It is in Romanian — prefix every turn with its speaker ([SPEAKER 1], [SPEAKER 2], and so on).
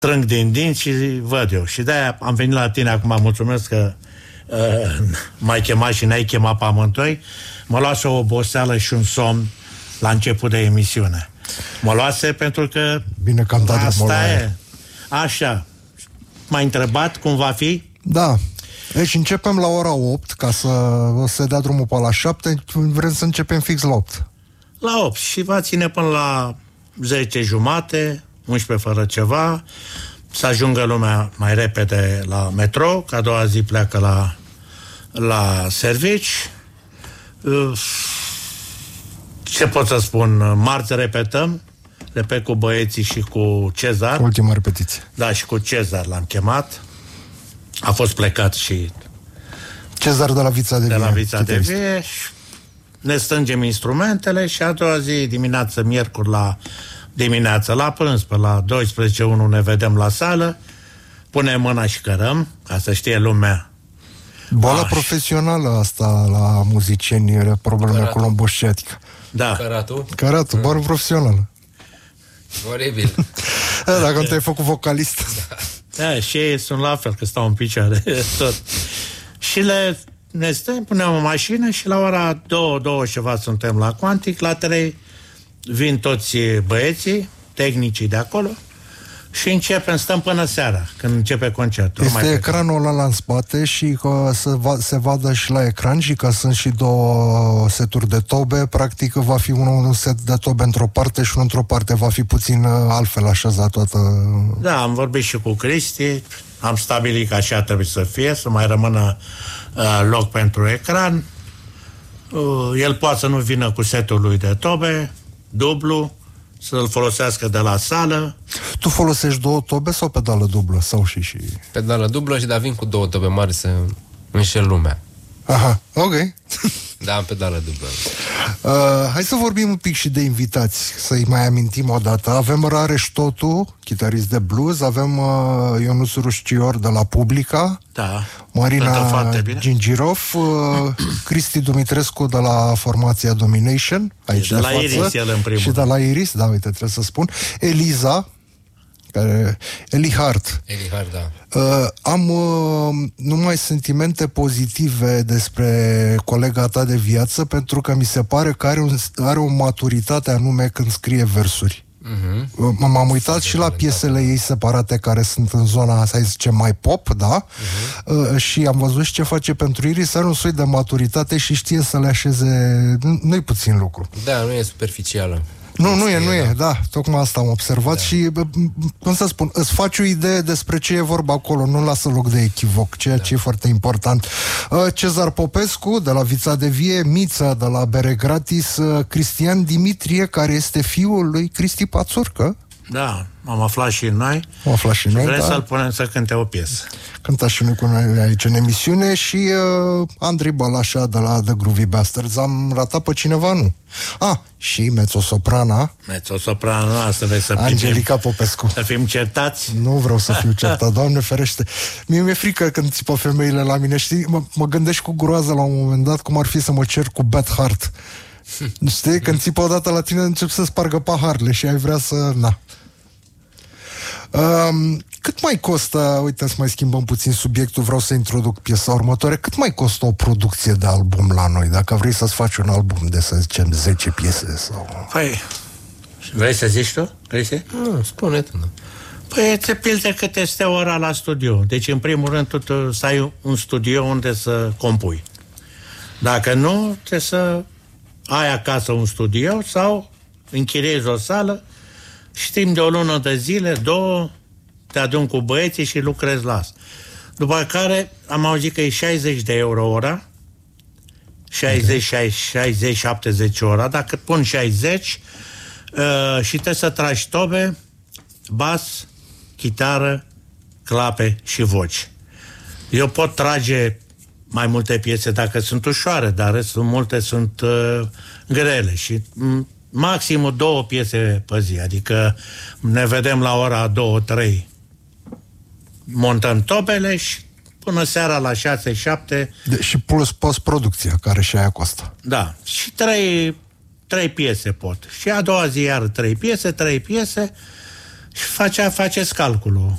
[SPEAKER 1] strâng din dinți și văd eu. Și de-aia am venit la tine acum, mulțumesc că m-ai chemat și ne-ai chemat pe amândoi. Mă luase o oboseală și un somn la început de emisiune. Mă luase pentru că
[SPEAKER 2] bine că am dat
[SPEAKER 1] asta e. Așa. M-ai întrebat cum va fi?
[SPEAKER 2] Da. Deci începem la ora 8, ca să se dea drumul pe la 7, vrem să începem fix la 8.
[SPEAKER 1] La 8 și va ține până la 10 jumate, 11 fără ceva, să ajungă lumea mai repede la metrou, că a doua zi pleacă la servici. Ce pot să spun? Marți repet cu băieții și cu Cezar.
[SPEAKER 2] Ultima repetiție.
[SPEAKER 1] Da, și cu Cezar l-am chemat. A fost plecat și
[SPEAKER 2] Cezar de la Vița de Vie.
[SPEAKER 1] De la Vița de Vie. Ne strângem instrumentele și a doua zi dimineață, miercuri la dimineață, la prânz, pe la 12:01 ne vedem la sală, punem mâna și cărăm, ca să știe lumea.
[SPEAKER 2] Boala profesională asta la muzicieni, probleme cu lombosciatică.
[SPEAKER 1] Da.
[SPEAKER 3] Căratul,
[SPEAKER 2] boală profesională.
[SPEAKER 3] Oribil.
[SPEAKER 2] Dacă nu te-ai făcut vocalist.
[SPEAKER 1] Da, și ei sunt la fel, că stau în picioare tot. Și ne stăm, punem o mașină și la ora 2 ceva suntem la Quantic, la 3 vin toți băieții, tehnicii de acolo și începem, stăm până seara, când începe concertul.
[SPEAKER 2] Este ecranul ăla în spate și că se vadă și la ecran și că sunt și două seturi de tobe, practic va fi un set de tobe într-o parte și unul într-o parte, va fi puțin altfel așezat toată...
[SPEAKER 1] Da, am vorbit și cu Cristi, am stabilit că așa trebuie să fie, să mai rămână loc pentru ecran. El poate să nu vină cu setul lui de tobe, dublu, să-l folosească de la sală.
[SPEAKER 2] Tu folosești 2 tobe sau pedală dublă? Sau și...
[SPEAKER 3] Pedală dublă și vin cu 2 tobe mari să înșel lumea.
[SPEAKER 2] Aha, ok.
[SPEAKER 3] Da, am pedală dublă.
[SPEAKER 2] Hai să vorbim un pic și de invitați, să-i mai amintim o dată. Avem Rareș Totu, chitarist de blues, avem Ionuț Rușcior de la Publica,
[SPEAKER 1] da,
[SPEAKER 2] Marina Gingirov, Cristi Dumitrescu de la formația Domination, aici de
[SPEAKER 1] la Iris, el în primul.
[SPEAKER 2] Și de la Iris, da, uite, trebuie să spun. Eliza, Eli Hart,
[SPEAKER 3] da.
[SPEAKER 2] Am numai sentimente pozitive despre colega ta de viață, pentru că mi se pare că are o maturitate anume când scrie versuri. M-am uitat și la piesele ei separate care sunt în zona, să zicem, mai pop, da? Și am văzut și ce face pentru Iris, are un soi de maturitate și știe să le așeze, nu-i puțin lucru.
[SPEAKER 3] Da, nu e superficială.
[SPEAKER 2] Nu e, da, tocmai asta am observat și, cum să spun, îți faci o idee despre ce e vorba acolo, nu lasă loc de echivoc, ceea ce e foarte important. Cezar Popescu, de la Vița de Vie, Mița, de la Bere Gratis, Cristian Dimitrie, care este fiul lui Cristi Pațurcă.
[SPEAKER 1] Da, am aflat și noi. Vrem să-l punem să cânte o piesă.
[SPEAKER 2] Cânta și noi cu noi aici în emisiune. Și Andrei Balașa de la The Groovy Bastards. Am ratat pe cineva, nu? Și mezzosoprana.
[SPEAKER 1] Mezzosoprana, asta vrei să
[SPEAKER 2] Angelica Popescu.
[SPEAKER 1] Să fim certați?
[SPEAKER 2] Nu vreau să fiu certat, Doamne ferește. Mie mi-e frică când țipă femeile la mine, știi? Mă gândesc cu groază la un moment dat cum ar fi să mă cer cu Beth Hart. Știi? Când țipă odată la tine, încep să spargă paharele și ai vrea să... Na. Cât mai costă, uite, să mai schimbăm puțin subiectul, vreau să introduc piesa următoare, cât mai costă o producție de album la noi, dacă vrei să-ți faci un album de, să zicem, 10 piese sau...
[SPEAKER 1] Păi, vrei să zici tu?
[SPEAKER 3] Nu, spune tu.
[SPEAKER 1] Păi, ți pilde cât este ora la studio. Deci, în primul rând, tu să ai un studio unde să compui. Dacă nu, trebuie să ai acasă un studio sau închiriezi o sală și timp de o lună de zile, 2, te adun cu băieții și lucrezi la asta. După care am auzit că e 60 de euro ora, 60-70 ora, dacă pun 60 și trebuie să tragi tobe, bas, chitară, clape și voci. Eu pot trage mai multe piese dacă sunt ușoare, dar multe sunt grele și maximum 2 piese pe zi, adică ne vedem la ora 2-3, montăm tobele și până seara la 6-7.
[SPEAKER 2] Și plus post-producția, care și aia costă.
[SPEAKER 1] Da, și 3 piese pot. Și a doua zi iar 3 piese, Și faceți calculul.